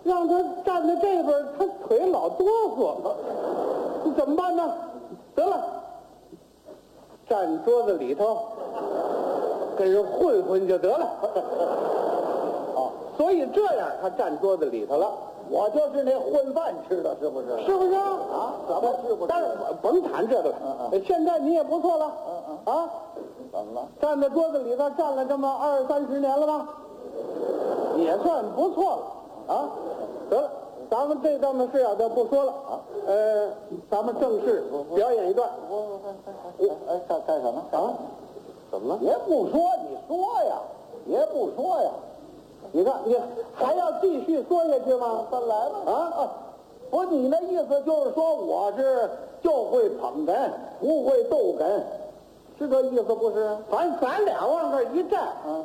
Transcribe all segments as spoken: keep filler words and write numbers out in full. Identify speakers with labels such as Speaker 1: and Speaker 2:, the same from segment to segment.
Speaker 1: 让他站在这边，他腿老哆嗦，你怎么办呢？得了，站桌子里头，跟人混混就得了。哦，所以这样他站桌子里头了。
Speaker 2: 我就是那混饭吃的，是不是？
Speaker 1: 是不是啊？
Speaker 2: 啊，怎么是不是？
Speaker 1: 但是甭谈这个了。
Speaker 2: 嗯嗯。
Speaker 1: 现在你也不错了。
Speaker 2: 嗯嗯。
Speaker 1: 啊，
Speaker 2: 怎么了？
Speaker 1: 站在桌子里头站了这么二三十年了吧，也算不错了啊。得了，咱们这档子事啊就不说了啊。呃，咱们正式表演一段。
Speaker 2: 我我我哎干干什么
Speaker 1: 啊？怎么了？
Speaker 2: 也不说，你说呀，也不说呀。
Speaker 1: 你看，你还要继续说下去吗？
Speaker 2: 再来吧。
Speaker 1: 啊
Speaker 2: 啊，不，你那意思就是说我是就会捧哏，不会逗哏，是这意思不是？
Speaker 1: 反正咱俩往这一站，
Speaker 2: 嗯，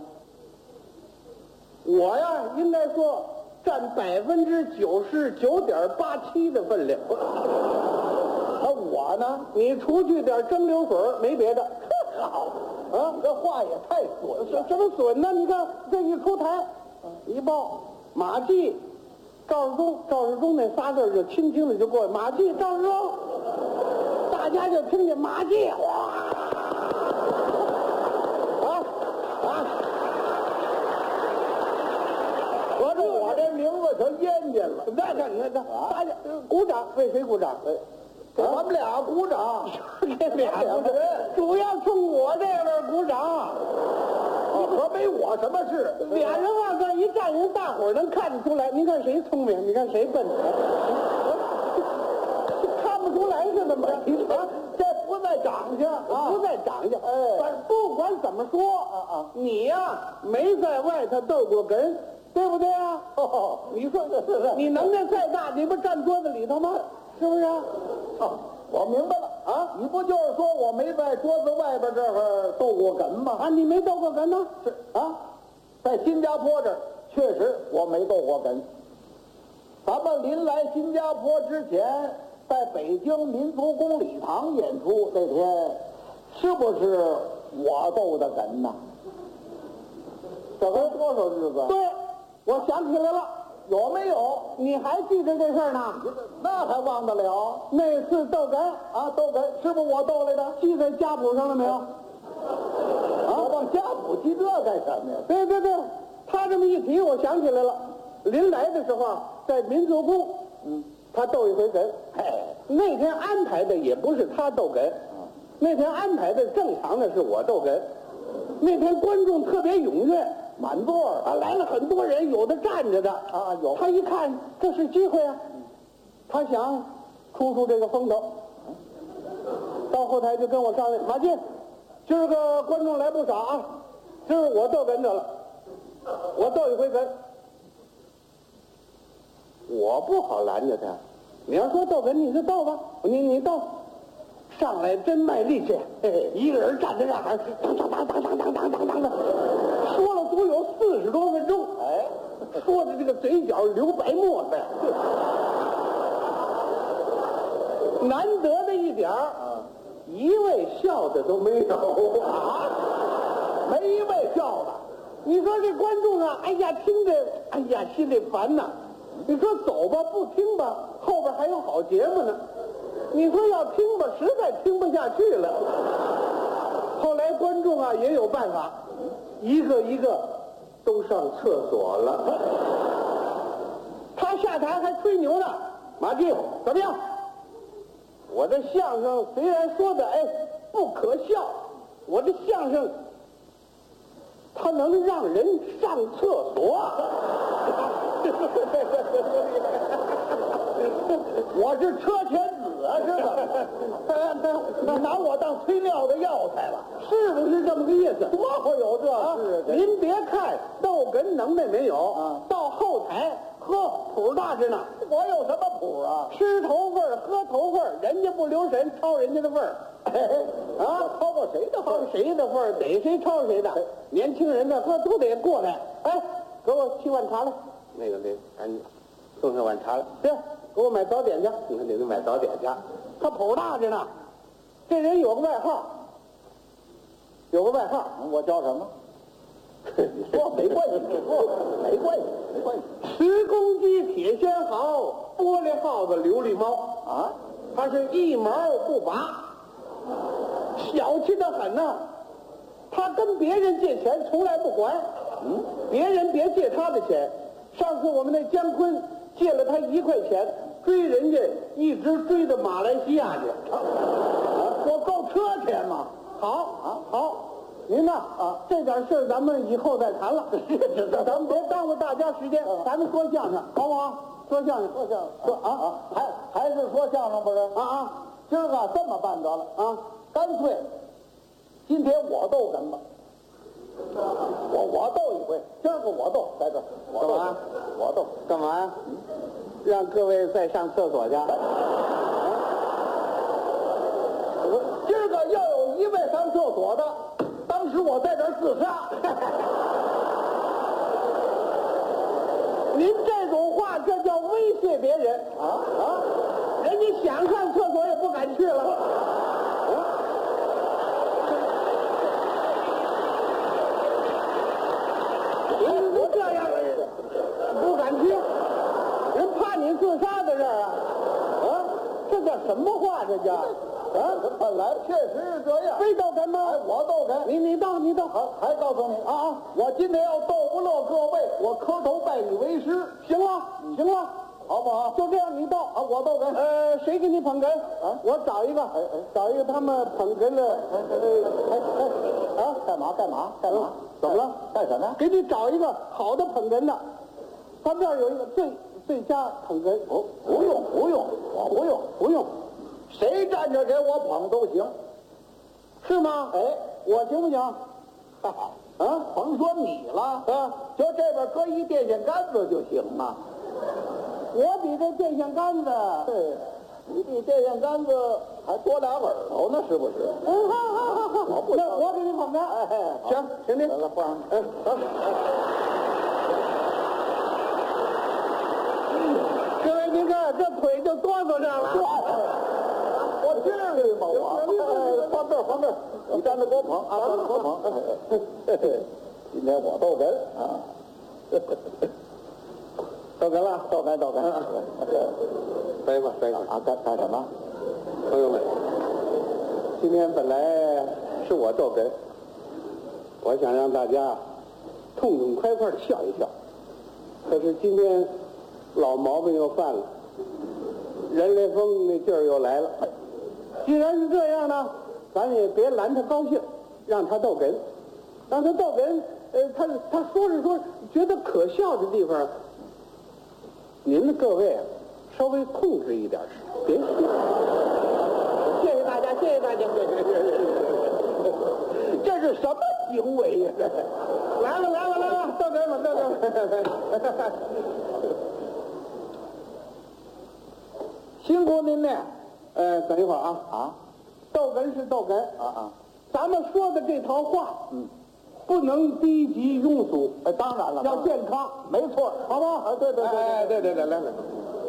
Speaker 1: 我呀应该说占百分之九十九点八七的分量。
Speaker 2: 啊，我呢？
Speaker 1: 你除去点蒸馏水，没别的。
Speaker 2: 好
Speaker 1: 啊，
Speaker 2: 这话也太损了。
Speaker 1: 什么损呢？你看这一出台，一报马季、赵世忠，赵世忠那仨字就轻轻的就过去，马季、赵世忠，大家就听见马季，哗，啊啊！
Speaker 2: 合着我这名字全淹进了。
Speaker 1: 那这你看这，大家鼓掌，为谁鼓掌？
Speaker 2: 给我们俩鼓掌，
Speaker 1: 这俩鼓掌，主要冲我这边鼓掌。
Speaker 2: 可没我什么事。
Speaker 1: 俩人往这一站，人大伙儿能看得出来。您看谁聪明？你看谁笨？看不出来是怎么着？
Speaker 2: 啊，这不在长相啊，
Speaker 1: 不在长相。
Speaker 2: 哎，
Speaker 1: 反不管怎么说
Speaker 2: 啊啊，
Speaker 1: 你呀没在外头斗过哏，对不对啊？
Speaker 2: 哦，
Speaker 1: 你说你能耐再大，你不站桌子里头吗？是不是啊？
Speaker 2: 哦，我明白了啊！你不就是说我没在桌子外边这儿斗过哏吗？
Speaker 1: 啊，你没斗过哏呢？
Speaker 2: 是啊，在新加坡这儿确实我没斗过哏。咱们临来新加坡之前，在北京民族宫礼堂演出那天，是不是我斗的哏呐？这才多少日子？
Speaker 1: 对，我想起来了。
Speaker 2: 有没有？
Speaker 1: 你还记得这事儿呢？
Speaker 2: 那还忘得了？
Speaker 1: 那次斗哏
Speaker 2: 啊，斗哏是不是我斗来的？
Speaker 1: 记在家谱上了没有？
Speaker 2: 啊，往家谱记这干什么呀？
Speaker 1: 对对对，他这么一提，我想起来了。临来的时候，在民族宫，
Speaker 2: 嗯，
Speaker 1: 他斗一回哏。
Speaker 2: 嘿，
Speaker 1: 那天安排的也不是他斗哏，那天安排的正常的是我斗哏。那天观众特别踊跃。
Speaker 2: 满座
Speaker 1: 啊，来了很多人，有的站着的
Speaker 2: 啊，有。
Speaker 1: 他一看这是机会啊，他想出出这个风头。到后台就跟我商量，马进，今儿个观众来不少啊，今儿我斗哏得了，我斗一回哏。我不好拦着他，你要说斗哏你就斗吧，你你斗。上来真卖力气，嘿嘿，一个人站在这儿，当当当当当当当当当的，说了足有四十多分钟，
Speaker 2: 哎，
Speaker 1: 说的这个嘴角流白沫子。难得的一点儿，一位笑的都没有啊，
Speaker 2: 没一位笑的。
Speaker 1: 你说这观众啊，哎呀，听着，哎呀，心里烦呐。你说走吧，不听吧，后边还有好节目呢。你说要听吧，实在听不下去了。后来观众啊也有办法，一个一个都上厕所了。他下台还吹牛呢，马季怎么样？我这相声虽然说的哎不可笑，我这相声它能让人上厕所。
Speaker 2: 我是车前子啊，是吧？你拿我当催尿的药材了，
Speaker 1: 是不是这么个意思？
Speaker 2: 多会有这
Speaker 1: 啊
Speaker 2: 事？
Speaker 1: 您别看逗哏能耐没有，
Speaker 2: 啊
Speaker 1: 到后台呵谱大着呢。
Speaker 2: 我有什么谱啊？
Speaker 1: 吃头份儿，喝头份儿，人家不留神抄人家的份儿。啊，
Speaker 2: 超过谁的份
Speaker 1: 抄
Speaker 2: 儿？
Speaker 1: 谁的份儿，逮谁抄谁的。年轻人呢，呵都得过来。哎，给我沏碗茶来。那个，那个，赶紧送上碗茶来。对，给我买早点去。你看，得给买早点去。他谱大着呢。这人有个外号，有个外号，
Speaker 2: 我叫什么？你说没关系，你说没关系，没关系。
Speaker 1: 十公鸡铁铁仙毫，玻璃耗子琉璃猫
Speaker 2: 啊，
Speaker 1: 他是一毛不拔，小气的很呐、他跟别人借钱从来不还，嗯，别人别借他的钱。上次我们那姜昆借了他一块钱，追人家一直追到马来西亚去，啊，
Speaker 2: 我够车钱吗？
Speaker 1: 好啊好。您呐啊，这点事儿咱们以后再谈了，咱们别耽误大家时间，咱们说相声好不好？说相声，
Speaker 2: 说相声，
Speaker 1: 说啊
Speaker 2: 啊，还还是说相声不是？
Speaker 1: 啊啊，
Speaker 2: 今儿个这么办得了
Speaker 1: 啊，
Speaker 2: 干脆今天我逗哏吧，我我逗一回，今儿个我逗，在这儿我逗
Speaker 1: 干嘛
Speaker 2: 我逗，
Speaker 1: 干嘛呀？让各位再上厕所去。
Speaker 2: 今儿个要有一位上厕所的，当时我在这儿自杀。
Speaker 1: 您这种话，这叫威胁别人
Speaker 2: 啊啊！
Speaker 1: 人家想上厕所也不敢去了。你不这样，不敢去，人怕你自杀在这儿啊！啊，这叫什么话？这叫啊？
Speaker 2: 本来确实是这样。
Speaker 1: 非逗哏吗？
Speaker 2: 哎，我逗哏，
Speaker 1: 你你逗你逗，
Speaker 2: 还还告诉你啊啊！我今天要逗不乐各位，我磕头拜你为师，
Speaker 1: 行了行了，
Speaker 2: 好不好？
Speaker 1: 就这样，你逗
Speaker 2: 啊，我逗哏。
Speaker 1: 呃，谁给你捧哏？
Speaker 2: 啊
Speaker 1: 我找一个，
Speaker 2: 哎哎
Speaker 1: 找一个他们捧哏的，
Speaker 2: 哎哎哎啊！干嘛干嘛干嘛？
Speaker 1: 怎么了？
Speaker 2: 干什么呀？
Speaker 1: 给你找一个好的捧哏的。咱们这儿有一个最最佳捧哏，
Speaker 2: 不不用不用，我不用
Speaker 1: 不用，
Speaker 2: 谁站着给我捧都行。
Speaker 1: 是吗？
Speaker 2: 哎，
Speaker 1: 我行不行？
Speaker 2: 哈哈啊，甭说你了
Speaker 1: 啊，
Speaker 2: 就这边搁一电线杆子就行了。
Speaker 1: 我比这电线杆子，
Speaker 2: 对，你比电线杆子还多俩耳朵呢，是不是？
Speaker 1: 嗯，好好好好，
Speaker 2: 我不
Speaker 1: 那我给你捧哏。
Speaker 2: 哎哎，好
Speaker 1: 行，请您。
Speaker 2: 来来，换上。
Speaker 1: 嗯，好。各位，您看这腿就哆嗦上了。
Speaker 2: 我至于吗？我哎放这儿放这儿，你站着给我捧啊，站着给我捧。嘿嘿今天我逗哏啊，
Speaker 1: 逗哏了，
Speaker 2: 逗哏逗哏。
Speaker 1: 飞吧飞吧
Speaker 2: 啊，干干什么？
Speaker 1: 朋友们，今天本来是我逗哏，我想让大家痛痛快快的笑一笑。可是今天老毛病又犯了，人雷锋那劲儿又来了。既然是这样呢，咱也别拦他高兴，让他逗哏，让他逗哏。呃，他他说着说着觉得可笑的地方，您的各位啊，稍微控制一点，别笑。谢谢大家，谢谢大家。
Speaker 2: 这是什么行为呀？
Speaker 1: 来了来了来了，逗哏吧逗哏吧。辛苦您了。呃，等一会儿啊
Speaker 2: 啊，
Speaker 1: 逗哏是逗哏
Speaker 2: 啊啊，
Speaker 1: 咱们说的这套话，
Speaker 2: 嗯，
Speaker 1: 不能低级庸俗，
Speaker 2: 哎，当然了，
Speaker 1: 要健康，
Speaker 2: 没错，
Speaker 1: 好不好？
Speaker 2: 啊，对对对
Speaker 1: 哎，对对对，来来，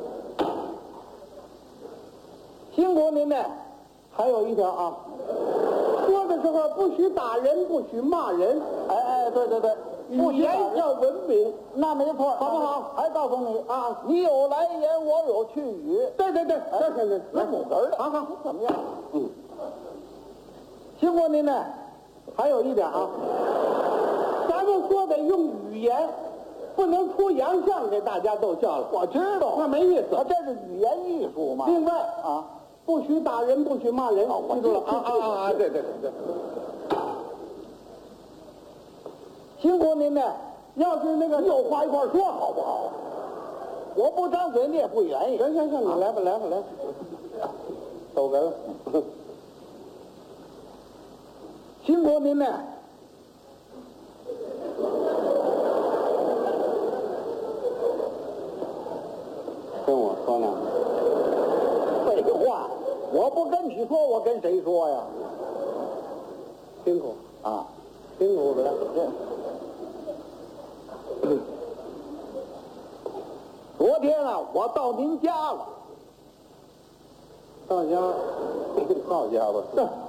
Speaker 1: 辛苦您了。还有一条啊，说的时候不许打人，不许骂人，
Speaker 2: 哎哎，对对对，
Speaker 1: 语言要文明，
Speaker 2: 那没错，
Speaker 1: 好不好？
Speaker 2: 还告诉你
Speaker 1: 啊，
Speaker 2: 你有来言，我有去语，
Speaker 1: 对对对，
Speaker 2: 哎
Speaker 1: 对对对，
Speaker 2: 字母根儿的，
Speaker 1: 好好，
Speaker 2: 怎么样？
Speaker 1: 嗯，辛苦您了。还有一点啊，咱们说得用语言，不能出洋相给大家逗笑了，
Speaker 2: 我知道，
Speaker 1: 那没意思。
Speaker 2: 啊，这是语言艺术嘛。
Speaker 1: 另外
Speaker 2: 啊，
Speaker 1: 不许打人，不许骂人，
Speaker 2: 哦我
Speaker 1: 记住了
Speaker 2: 记
Speaker 1: 啊啊啊啊！对对对对，辛苦您了。要是那个
Speaker 2: 有话一块儿说好不好？我不张嘴，你也不愿意。
Speaker 1: 行行行，你来吧来吧来吧，逗哏了。辛苦您了。跟我说呢？
Speaker 2: 废话，我不跟你说，我跟谁说呀？
Speaker 1: 辛苦
Speaker 2: 啊，
Speaker 1: 辛苦了。
Speaker 2: 昨天啊，我到您家了。
Speaker 1: 到家，到家吧。